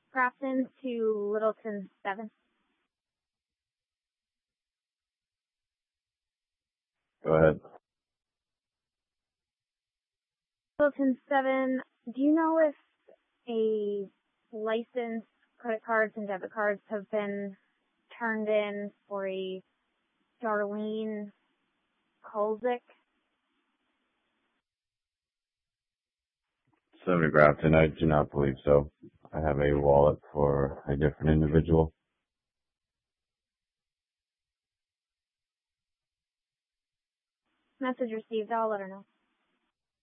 Grafton to Littleton 7. Go ahead. Littleton 7, do you know if a license, credit cards, and debit cards have been turned in for a Darlene Kolzik? 70 Grafton, I do not believe so. I have a wallet for a different individual. Message received. I'll let her know.